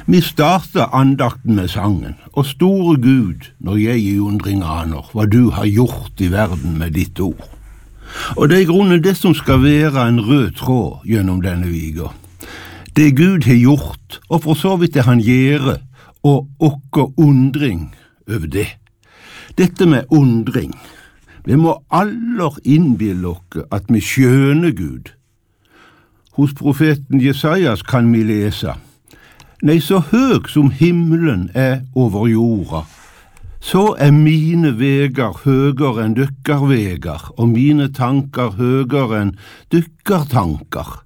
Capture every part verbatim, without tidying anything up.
Vi starter andakten med sangen, og store Gud, når jeg i undring aner hva du har gjort i verden med ditt ord. Og det er i grunnen det som skal være en rød tråd gjennom denne viga. Det Gud har gjort, og for så vidt det han gjør, og okker undring over det. Dette med undring, vi må aller innbille oss at vi skjønner Gud. Hos profeten Jesajas kan vi lese: Nei, så høg som himmelen er over jorda, så er mine vegar høgere enn dykkar vegar, og mine tankar høgere enn dykkar tankar.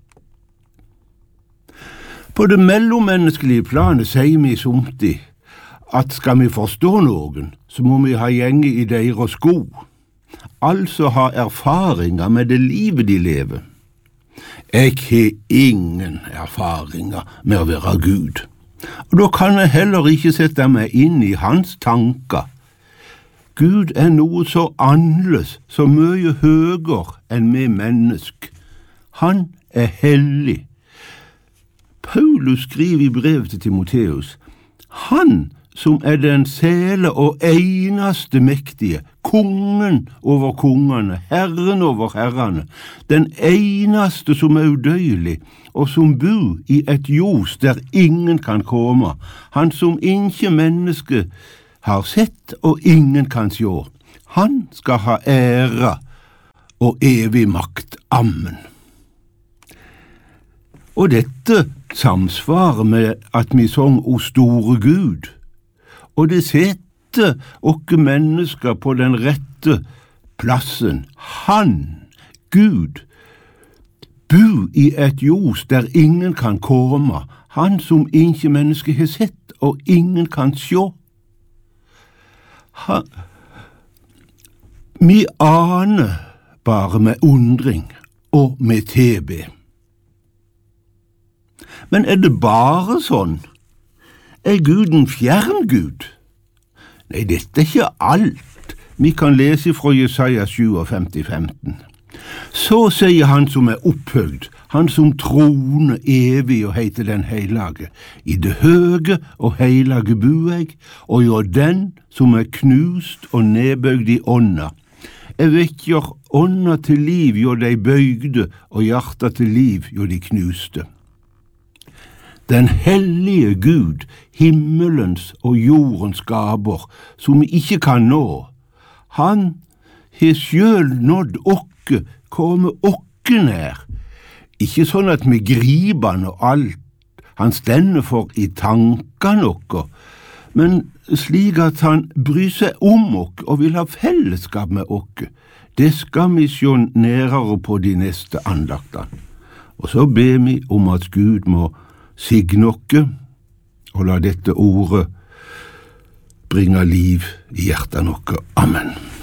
På det mellommenneskelige planet sier vi somtid at skal vi forstå noen, så må vi ha gjenge i deres sko, altså ha erfaringer med det livet de lever. Jeg har ingen erfaringer med å være Gud, og da kan jeg heller ikke sette meg inn i hans tanker. Gud er noe så annerledes, så mye høyere enn vi mennesk. Han er hellig. Paulus skriver i brevet til Timoteus: Han som er den sele og eneste mektige, kongen over kongene, herren over herrene, den eneste som er udøyelig, og som bor i et ljos der ingen kan komme, han som ikke menneske har sett og ingen kan sjå. Han skal ha ære og evig makt. Amen. Og dette samsvarer med at vi sang O store Gud, og det setter okke mennesker på den rette plassen. Han, Gud, bor i et ljos der ingen kan komme, han som ikke menneske har sett og ingen kan sjå. Han, vi aner bare med undring og med tebe. Men er det bare sånn? Er Gud en fjern Gud? Nei, dette er ikke alt. Vi kan lese fra Jesaja femtisju femten. Så sier han som er opphøgd, han som troner evig og heter den heilage. I det høge og heilage bor jeg, og jo den som er knust og nedbøgd i ånda. Jeg vekker ånda til liv, jo de bøygde, og hjertet til liv, jo de knuste. Den hellige Gud, himmelens og jordens skaper, som vi ikke kan nå, han har selv nådd okke, komme okke nær. Ikke sånn at vi griper han og alt han stender for i tankene okke, men slik at han bryr seg om okke og vil ha fellesskap med okke. Det skal vi se nærere på de neste andaktene. Og så ber vi om at Gud må signe okke, og la dette ordet bringe liv i hjertet okke. Amen.